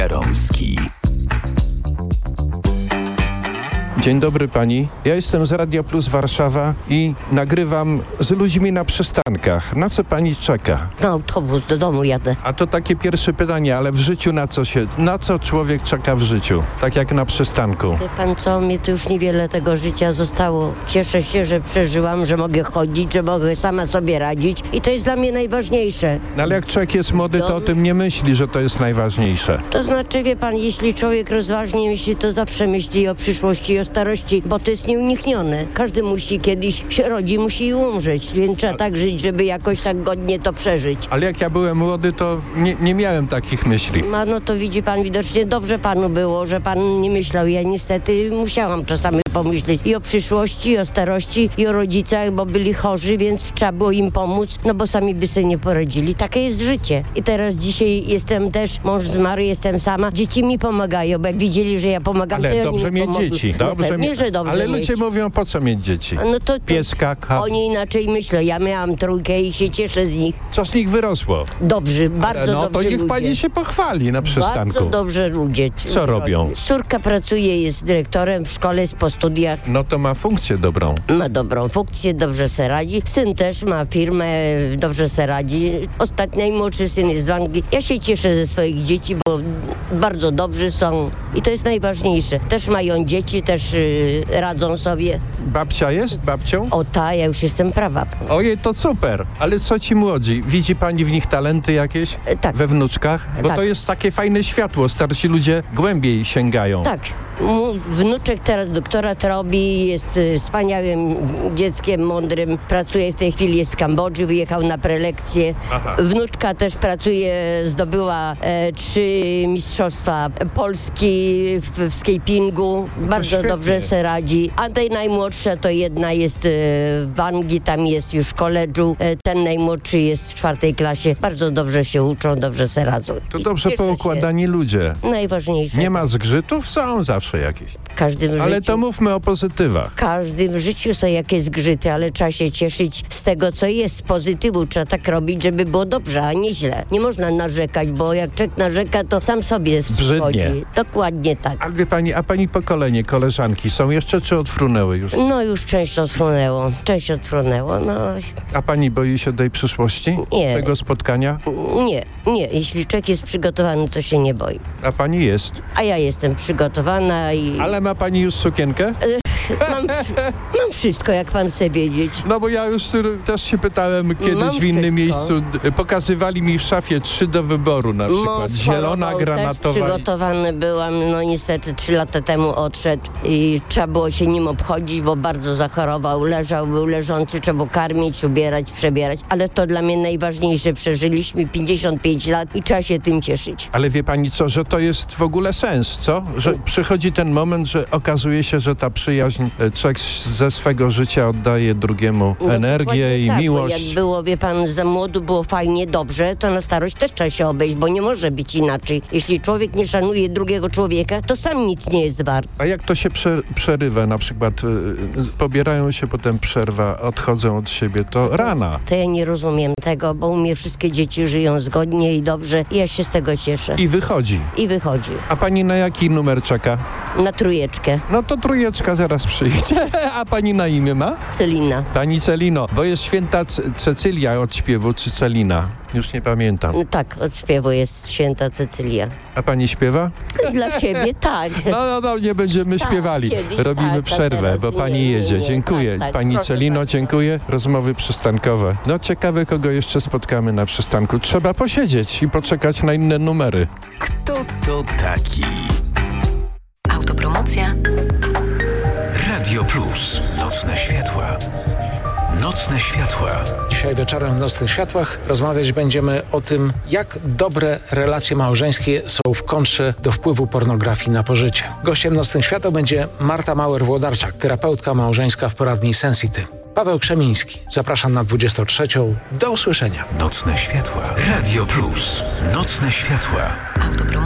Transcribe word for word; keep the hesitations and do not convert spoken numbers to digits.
Jaromski. Dzień dobry pani. Ja jestem z Radio Plus Warszawa i nagrywam z ludźmi na przystankach. Na co pani czeka? Na autobus do domu jadę. A to takie pierwsze pytanie, ale w życiu na co się, na co człowiek czeka w życiu? Tak jak na przystanku. Wie pan co, mnie to już niewiele tego życia zostało. Cieszę się, że przeżyłam, że mogę chodzić, że mogę sama sobie radzić i to jest dla mnie najważniejsze. No ale jak człowiek jest młody, to o tym nie myśli, że to jest najważniejsze. To znaczy, wie pan, jeśli człowiek rozważnie myśli, to zawsze myśli o przyszłości i o starości, bo to jest nieuniknione. Każdy musi kiedyś się rodzi, musi umrzeć, więc trzeba tak żyć, żeby jakoś tak godnie to przeżyć. Ale jak ja byłem młody, to nie, nie miałem takich myśli. A no to widzi pan, widocznie dobrze panu było, że pan nie myślał. Ja niestety musiałam czasami pomyśleć i o przyszłości, i o starości, i o rodzicach, bo byli chorzy, więc trzeba było im pomóc, no bo sami by sobie nie poradzili. Takie jest życie. I teraz dzisiaj jestem też, mąż zmarł, jestem sama. Dzieci mi pomagają, bo jak widzieli, że ja pomagam, ale to ja dobrze im mieć pomogli. dzieci. No Dobrze pewnie, mie- że dobrze ale mieć. ludzie mówią, po co mieć dzieci? No to, to Pieska, ka... Oni inaczej myślą. Ja miałam trójkę i się cieszę z nich. Co z nich wyrosło? Dobrzy, bardzo No dobrzy to niech ludzie. pani się pochwali na przystanku. Bardzo dobrze ludzie. Co robią? Córka pracuje, jest dyrektorem w szkole, jest po studiach. No to ma funkcję dobrą. Ma dobrą funkcję, dobrze se radzi. Syn też ma firmę, dobrze se radzi. Ostatni najmłodszy syn jest z Anglii. Ja się cieszę ze swoich dzieci, bo bardzo dobrzy są i to jest najważniejsze. Też mają dzieci, też yy, radzą sobie. Babcia jest babcią? O ta, ja już jestem prawa. Ojej, to super. Ale co ci młodzi? Widzi pani w nich talenty jakieś? E, tak. We wnuczkach? Bo Tak. to jest takie fajne światło. Starsi ludzie głębiej sięgają. Tak. Mój wnuczek teraz doktorat robi, jest y, wspaniałym dzieckiem, mądrym. Pracuje w tej chwili, jest w Kambodży, wyjechał na prelekcję. Aha. Wnuczka też pracuje, zdobyła e, trzy mistrzostwa Polski w, w skejpingu. Bardzo świetnie. dobrze se radzi. A tej najmłodsza to jedna jest e, w Anglii, tam jest już w koledżu. E, ten najmłodszy jest w czwartej klasie. Bardzo dobrze się uczą, dobrze se radzą. To I dobrze cieszę się. poukładani ludzie. Najważniejsze. Nie ma zgrzytów? Są zawsze jakieś. W każdym Ale życiu. to mówmy o pozytywach. W każdym życiu są jakieś zgrzyty, ale trzeba się cieszyć z tego, co jest, z pozytywu. Trzeba tak robić, żeby było dobrze, a nie źle. Nie można narzekać, bo jak człowiek narzeka, to sam sobie Brzydnie. szkodzi. Dokładnie tak. A wie pani, a pani pokolenie, koleżanki są jeszcze, czy odfrunęły już? No już część odfrunęło, część odfrunęło, no A pani boi się tej przyszłości? Nie. Tego spotkania? nie, nie. Jeśli człowiek jest przygotowany, to się nie boi. A pani jest. A ja jestem przygotowana i Ale ma pani już sukienkę? mam, wszy- mam wszystko, jak pan chce wiedzieć. No bo ja już y, też się pytałem kiedyś Mam w innym wszystko. miejscu. Y, Pokazywali mi w szafie trzy do wyboru na przykład. Mąż Zielona, chorował, granatowa. Też przygotowany byłam, no niestety trzy lata temu odszedł i trzeba było się nim obchodzić, bo bardzo zachorował, leżał, był leżący, trzeba było karmić, ubierać, przebierać, ale to dla mnie najważniejsze, przeżyliśmy pięćdziesiąt pięć lat i trzeba się tym cieszyć. Ale wie pani co, że to jest w ogóle sens, co? Że przychodzi ten moment, że okazuje się, że ta przyjaźń, y, człowiek ze swego życia oddaje drugiemu No, energię dokładnie i tak, bo miłość. jak było, wie pan, za młodu było fajnie, dobrze, to na starość też trzeba się obejść, bo nie może być inaczej. Jeśli człowiek nie szanuje drugiego człowieka, to sam nic nie jest wart. A jak to się prze, przerywa, na przykład y, y, pobierają się potem przerwa, odchodzą od siebie, to rana. To ja nie rozumiem tego, bo u mnie wszystkie dzieci żyją zgodnie i dobrze i ja się z tego cieszę. I wychodzi. I wychodzi. A pani na jaki numer czeka? Na trójeczkę. No to trójeczka zaraz przyjdzie. A pani na imię ma? Celina. Pani Celino, bo jest święta C- Cecylia od śpiewu, czy Celina? Już nie pamiętam. No tak, od śpiewu jest święta Cecylia. A pani śpiewa? Dla siebie tak. No, no, no nie będziemy Tak, śpiewali. kiedyś Robimy tak, a przerwę, teraz bo pani nie, nie, jedzie. nie. Dziękuję. Tak, tak, Pani proszę Celino, bardzo. dziękuję. Rozmowy przystankowe. No ciekawe, kogo jeszcze spotkamy na przystanku. Trzeba posiedzieć i poczekać na inne numery. Kto to taki? Autopromocja. Radio Plus. Nocne światła. Nocne światła. Dzisiaj wieczorem w Nocnych Światłach rozmawiać będziemy o tym, jak dobre relacje małżeńskie są w kontrze do wpływu pornografii na pożycie. Gościem Nocnych Światł będzie Marta Mauer-Włodarczak, terapeutka małżeńska w poradni Sensity. Paweł Krzemiński. Zapraszam na dwudziestą trzecią. Do usłyszenia. Nocne światła. Radio Plus. Nocne światła. Autopromocja.